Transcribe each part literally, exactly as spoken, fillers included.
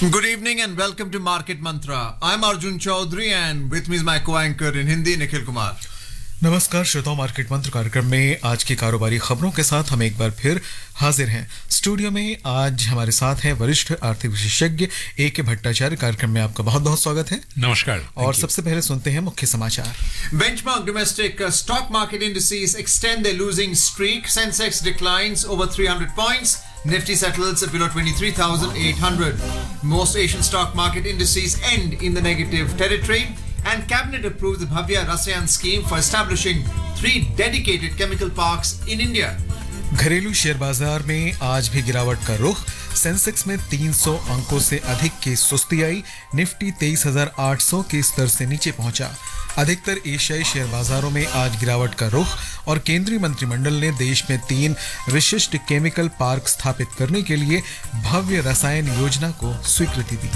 Good evening and welcome to Market Mantra. I'm Arjun Chaudhary and with me is my co-anchor in Hindi, Nikhil Kumar. नमस्कार श्रोताओं, market मंत्र कार्यक्रम में आज की कारोबारी खबरों के साथ हम एक बार फिर हाजिर हैं। स्टूडियो में आज हमारे साथ हैं वरिष्ठ आर्थिक विशेषज्ञ ए के भट्टाचार्य। कार्यक्रम में आपका बहुत बहुत स्वागत है। नमस्कार। और सबसे पहले सुनते हैं मुख्य समाचार। Benchmark domestic uh, stock market indices extend their losing streak. Sensex declines over three hundred points. Nifty settles below twenty-three thousand eight hundred. Most Asian stock market indices end in the negative territory. And Cabinet approves the Bhavya Rasayan scheme for establishing three dedicated chemical parks in India. घरेलू share बाजार में आज भी गिरावट का रुख। Sensex में तीन सौ अंकों से अधिक की सुस्ती आई। निफ्टी तेईस हज़ार आठ सौ के स्तर से नीचे पहुंचा। अधिकतर एशियाई शेयर बाजारों में आज गिरावट का रुख और केंद्रीय मंत्रिमंडल ने देश में तीन विशिष्ट केमिकल पार्क स्थापित करने के लिए भव्य रसायन योजना को स्वीकृति दी।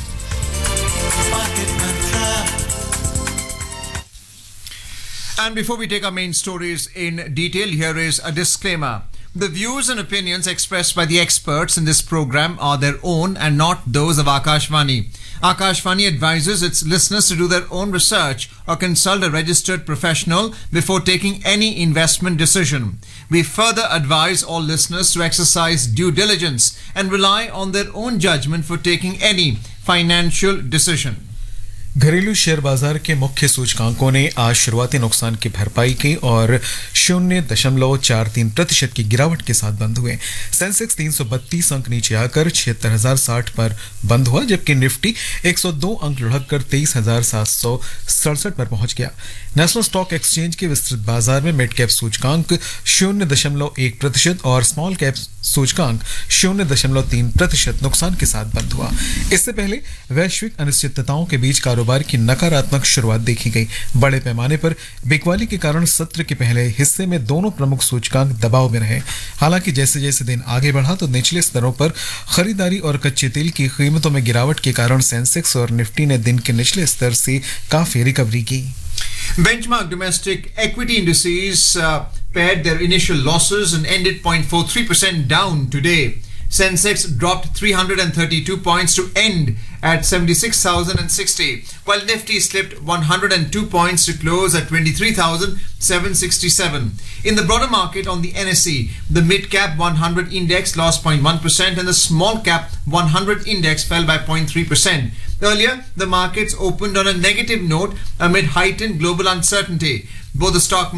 And before we take our main stories in detail, here is a disclaimer. The views and opinions expressed by the experts in this program are their own and not those of Akashvani. Akashvani advises its listeners to do their own research or consult a registered professional before taking any investment decision. We further advise all listeners to exercise due diligence and rely on their own judgment for taking any financial decision. घरेलू share बाजार के मुख्य सूचकांकों ने आज शुरुआती नुकसान की भरपाई की और शून्य दशमलव चार तीन प्रतिशत की गिरावट के साथ बंद हुए। सेंसेक्स तीन सौ बत्तीस अंक नीचे आकर छिहत्तर हजार साठ पर बंद हुआ, जबकि निफ्टी एक सौ दो अंक लुढ़ककर तेईस हजार सात सौ सड़सठ पर पहुंच गया। नेशनल स्टॉक एक्सचेंज के विस्तृत बाजार में मिड कैप सूचकांक शून्य दशमलव एक प्रतिशत और स्मॉल कैप सूचकांक शून्य दशमलव तीन प्रतिशत नुकसान के साथ बंद हुआ। इससे पहले वैश्विक अनिश्चितताओं के बीच कारोबार की नकारात्मक शुरुआत देखी गई। बड़े पैमाने पर बिकवाली के कारण सत्र के पहले हिस्से में दोनों प्रमुख सूचकांक दबाव में रहे। हालांकि जैसे जैसे दिन आगे बढ़ा तो निचले स्तरों पर खरीदारी और कच्चे तेल की कीमतों में गिरावट के कारण सेंसेक्स और निफ्टी ने दिन के निचले स्तर से काफी रिकवरी की। Benchmark domestic equity indices uh, pared their initial losses and ended zero point four three percent down today. Sensex dropped three hundred thirty-two points to end at seventy-six thousand sixty, while Nifty slipped one hundred two points to close at twenty-three thousand seven hundred sixty-seven. In the broader market on the N S E, the mid-cap one hundred index lost zero point one percent and the small-cap one hundred index fell by zero point three percent. Earlier, the markets opened on a negative note amid heightened global uncertainty. Both the stock